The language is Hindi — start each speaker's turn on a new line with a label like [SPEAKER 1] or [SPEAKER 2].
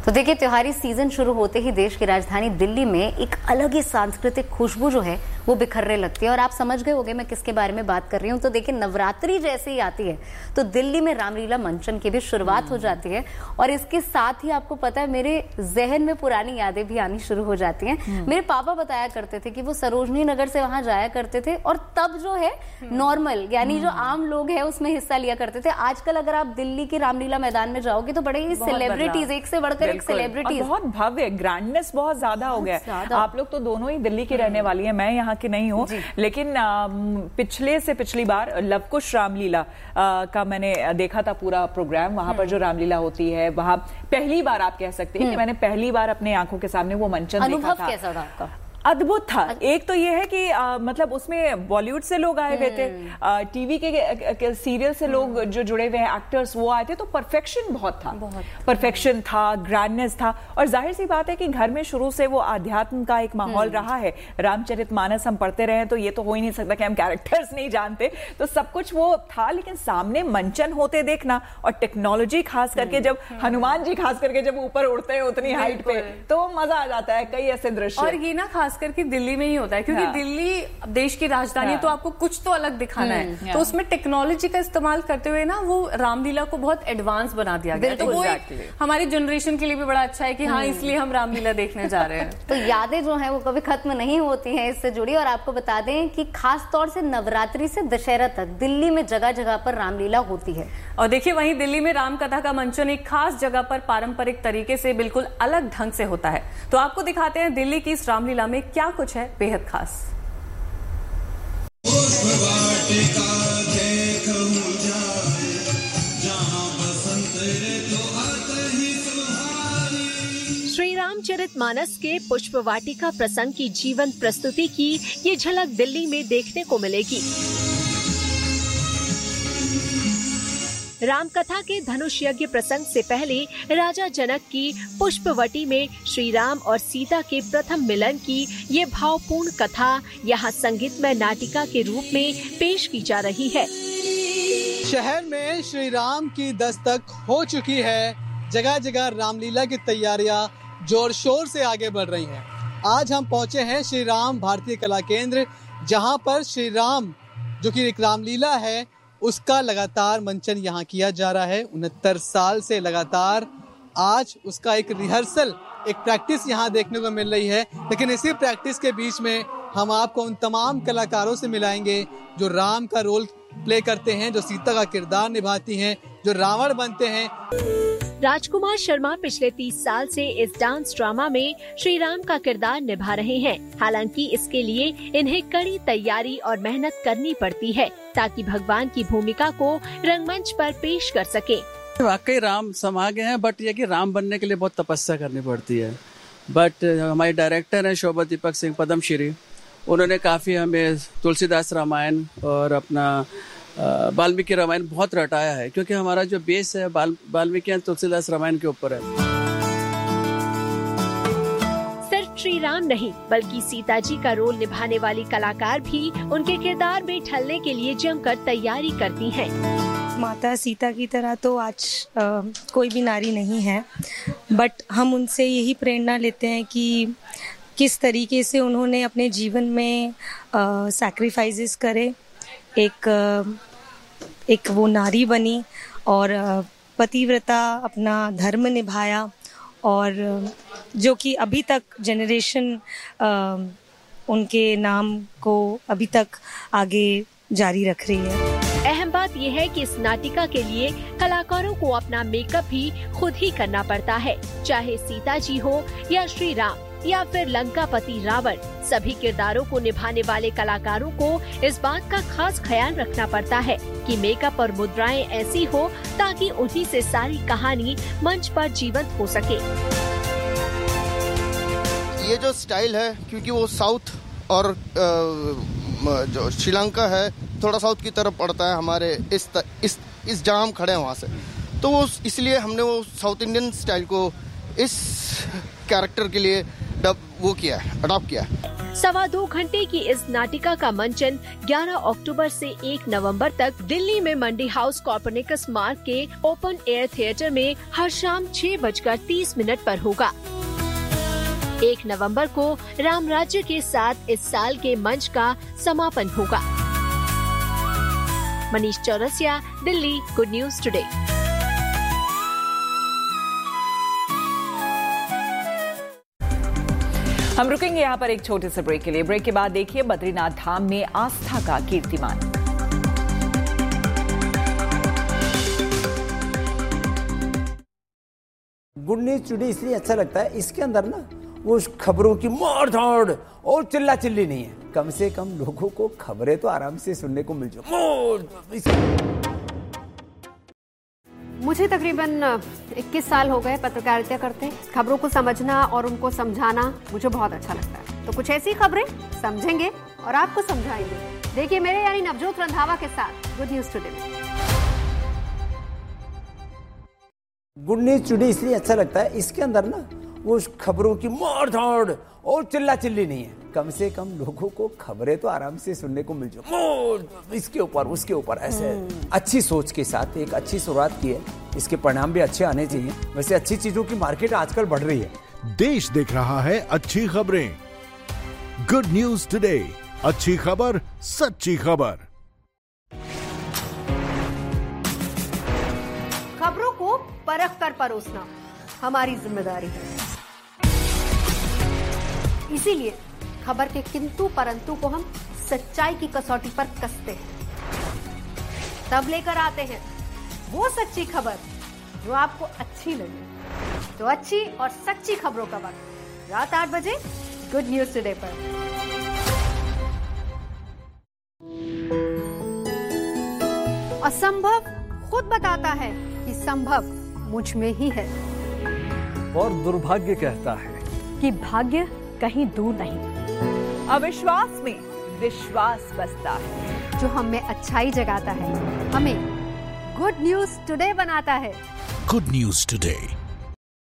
[SPEAKER 1] तो देखिए, त्योहारी सीजन शुरू होते ही देश की राजधानी दिल्ली में एक अलग ही सांस्कृतिक खुशबू जो है वो बिखरने लगती है। और आप समझ गए होंगे मैं किसके बारे में बात कर रही हूँ। तो देखिए, नवरात्रि जैसे ही आती है तो दिल्ली में रामलीला मंचन की भी शुरुआत हो जाती है। और इसके साथ ही आपको पता है, मेरे जहन में पुरानी यादें भी आनी शुरू हो जाती हैं। मेरे पापा बताया करते थे कि वो सरोजनी नगर से वहां जाया करते थे और तब जो है नॉर्मल यानी जो आम लोग हैं उसमें हिस्सा लिया करते थे। आजकल अगर आप दिल्ली के रामलीला मैदान में जाओगे तो बड़े ही सेलिब्रिटीज, एक से बढ़कर एक सेलिब्रिटीज,
[SPEAKER 2] बहुत भव्य, ग्रैंडनेस बहुत ज्यादा हो गया है। आप लोग तो दोनों ही दिल्ली की रहने वाली हैं, मैं यहाँ की नहीं हूँ, लेकिन पिछली बार लवकुश रामलीला का मैंने देखा था पूरा प्रोग्राम। वहां पर जो रामलीला होती है वहां पहली बार आप कह सकते हैं कि मैंने पहली बार अपने आंखों के सामने वो मंचन देखा था।
[SPEAKER 1] कैसा था आपका?
[SPEAKER 2] अद्भुत था। एक तो ये है कि मतलब उसमें बॉलीवुड से लोग आए हुए थे, टीवी के सीरियल से लोग जो जुड़े हुए हैं एक्टर्स वो आए थे, तो परफेक्शन बहुत था, परफेक्शन था, ग्रैंडनेस था। और जाहिर सी बात है कि घर में शुरू से वो आध्यात्म का एक माहौल रहा है। रामचरितमानस हम पढ़ते रहे तो ये तो हो ही नहीं सकता कि हम कैरेक्टर्स नहीं जानते, तो सब कुछ वो था। लेकिन सामने मंचन होते देखना और टेक्नोलॉजी खास करके जब हनुमान जी खास करके जब ऊपर उड़ते हैं उतनी हाइट पे, तो मजा आ जाता है। कई ऐसे दृश्य,
[SPEAKER 3] और ये ना खास करके दिल्ली में ही होता है क्योंकि दिल्ली देश की राजधानी है, तो आपको कुछ तो अलग दिखाना है। तो उसमें टेक्नोलॉजी का इस्तेमाल करते हुए ना वो रामलीला को बहुत एडवांस बना दिया गया। तो वो हमारी जनरेशन के लिए भी बड़ा अच्छा है कि हाँ, इसलिए हम रामलीला देखने जा रहे हैं।
[SPEAKER 1] तो यादें जो हैं वो कभी खत्म नहीं होती हैं इससे जुड़ी। और आपको बता दें कि खास तौर से नवरात्रि से दशहरा तक दिल्ली में जगह जगह पर रामलीला होती है।
[SPEAKER 3] और देखिए, वहीं दिल्ली में राम कथा का मंचन एक खास जगह पर पारंपरिक तरीके से बिल्कुल अलग ढंग से होता है। तो आपको दिखाते हैं दिल्ली की इस रामलीला में क्या कुछ है बेहद खास।
[SPEAKER 4] श्री रामचरितमानस के पुष्प वाटिका प्रसंग की जीवंत प्रस्तुति की ये झलक दिल्ली में देखने को मिलेगी। रामकथा के धनुष यज्ञ प्रसंग से पहले राजा जनक की पुष्पवटी में श्री राम और सीता के प्रथम मिलन की ये भावपूर्ण कथा यहाँ संगीतमय नाटिका के रूप में पेश की जा रही है।
[SPEAKER 5] शहर में श्री राम की दस्तक हो चुकी है। जगह जगह रामलीला की तैयारियां जोर शोर से आगे बढ़ रही हैं। आज हम पहुंचे हैं श्री राम भारतीय कला केंद्र, जहां पर श्री राम जो कि एक रामलीला है उसका लगातार मंचन यहाँ किया जा रहा है। 69 साल से लगातार आज उसका एक रिहर्सल, एक प्रैक्टिस यहाँ देखने को मिल रही है। लेकिन इसी प्रैक्टिस के बीच में हम आपको उन तमाम कलाकारों से मिलाएंगे जो राम का रोल प्ले करते हैं, जो सीता का किरदार निभाती हैं, जो रावण बनते हैं।
[SPEAKER 4] राजकुमार शर्मा पिछले 30 साल से इस डांस ड्रामा में श्री राम का किरदार निभा रहे हैं। हालांकि इसके लिए इन्हें कड़ी तैयारी और मेहनत करनी पड़ती है ताकि भगवान की भूमिका को रंगमंच पर पेश कर सके।
[SPEAKER 6] वाकई राम समा गए हैं, बट ये कि राम बनने के लिए बहुत तपस्या करनी पड़ती है। बट हमारे डायरेक्टर हैं शोभा दीपक सिंह पद्मश्री, उन्होंने काफी हमें तुलसीदास रामायण और अपना वाल्मीकि रामायण बहुत रटाया है, क्योंकि हमारा जो बेस है वाल्मीकि तुलसीदास रामायण के ऊपर है।
[SPEAKER 4] सिर्फ श्री राम नहीं बल्कि सीता जी का रोल निभाने वाली कलाकार भी उनके किरदार में ढलने के लिए जमकर तैयारी करती हैं।
[SPEAKER 7] माता सीता की तरह तो आज कोई भी नारी नहीं है, बट हम उनसे यही प्रेरणा लेते हैं कि किस तरीके से उन्होंने अपने जीवन में सैक्रिफाइसेस करे, एक वो नारी बनी और पतिव्रता अपना धर्म निभाया, और जो कि अभी तक जनरेशन उनके नाम को अभी तक आगे जारी रख रही है।
[SPEAKER 4] अहम बात यह है कि इस नाटिका के लिए कलाकारों को अपना मेकअप भी खुद ही करना पड़ता है, चाहे सीता जी हो या श्री राम या फिर लंकापति रावण। सभी किरदारों को निभाने वाले कलाकारों को इस बात का खास ख्याल रखना पड़ता है कि मेकअप और मुद्राएं ऐसी हो ताकि उन्हीं से सारी कहानी मंच पर जीवंत हो सके।
[SPEAKER 8] ये जो स्टाइल है, क्योंकि वो साउथ और जो श्रीलंका है थोड़ा साउथ की तरफ पड़ता है, हमारे इस जहाँ हम खड़े हैं वहाँ से, तो वो इसलिए हमने वो साउथ इंडियन स्टाइल को इस कैरेक्टर के लिए वो किया है, अडॉप्ट किया है।
[SPEAKER 4] 2.25 घंटे की इस नाटिका का मंचन 11 अक्टूबर से 1 नवंबर तक दिल्ली में मंडी हाउस कोपरनिकस मार्ग के ओपन एयर थिएटर में हर शाम 6:30 पर होगा। 1 नवंबर को राम राज्य के साथ इस साल के मंच का समापन होगा। Manish Chaurasia, Delhi, good news today.
[SPEAKER 2] हम रुकेंगे यहाँ पर एक छोटे से ब्रेक के लिए। ब्रेक के बाद देखिए बद्रीनाथ धाम में आस्था का कीर्तिमान।
[SPEAKER 9] गुड न्यूज टुडे इसलिए अच्छा लगता है, इसके अंदर ना वो खबरों की मार धाड़ और चिल्ला चिल्ली नहीं है। कम से कम लोगों को खबरें तो आराम से सुनने को मिल जाए।
[SPEAKER 10] मुझे तकरीबन 21 साल हो गए पत्रकारिता करते। खबरों को समझना और उनको समझाना मुझे बहुत अच्छा लगता है। तो कुछ ऐसी खबरें समझेंगे और आपको समझाएंगे। देखिए मेरे यानी नवजोत रंधावा के साथ गुड न्यूज टुडे में।
[SPEAKER 9] गुड न्यूज टुडे इसलिए अच्छा लगता है, इसके अंदर ना वो खबरों की मार धाड़ और चिल्ला चिल्ली नहीं है। कम से कम लोगों को खबरें तो आराम से सुनने को मिल जाए। इसके ऊपर उसके ऊपर ऐसे अच्छी सोच के साथ एक अच्छी शुरुआत की है, इसके परिणाम भी अच्छे आने चाहिए। वैसे अच्छी चीजों की मार्केट आजकल बढ़ रही है।
[SPEAKER 11] देश देख रहा है अच्छी खबरें। गुड न्यूज टुडे, अच्छी खबर, सच्ची खबर।
[SPEAKER 10] खबरों को परख कर परोसना हमारी जिम्मेदारी है। इसीलिए खबर के किंतु परंतु को हम सच्चाई की कसौटी पर कसते हैं, तब लेकर आते हैं वो सच्ची खबर जो आपको अच्छी लगे। तो अच्छी और सच्ची खबरों का वक्त रात 8 बजे गुड न्यूज टुडे पर। असंभव खुद बताता है कि संभव मुझ में ही है,
[SPEAKER 12] और दुर्भाग्य कहता है
[SPEAKER 10] कि भाग्य कहीं दूर नहीं।
[SPEAKER 2] अविश्वास में विश्वास बसता है,
[SPEAKER 10] जो हमें अच्छाई जगाता है, हमें गुड न्यूज टुडे बनाता है।
[SPEAKER 11] Good news today.